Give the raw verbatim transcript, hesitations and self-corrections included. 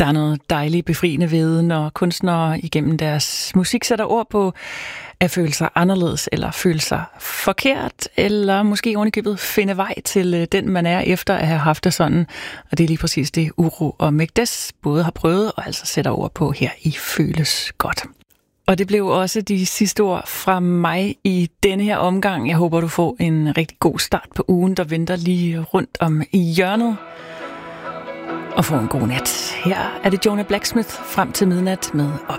Der er noget dejligt befriende ved, når kunstnere igennem deres musik sætter ord på at føle sig anderledes, eller føle sig forkert, eller måske ovenikøbet finde vej til den, man er, efter at have haft det sådan. Og det er lige præcis det, Uro og Mekdes både har prøvet, og altså sætter ord på her i Føles Godt. Og det blev også de sidste ord fra mig i denne her omgang. Jeg håber, du får en rigtig god start på ugen, der venter lige rundt om i hjørnet. Og få en god nat. Her er det Jonah Blacksmith frem til midnat med Op.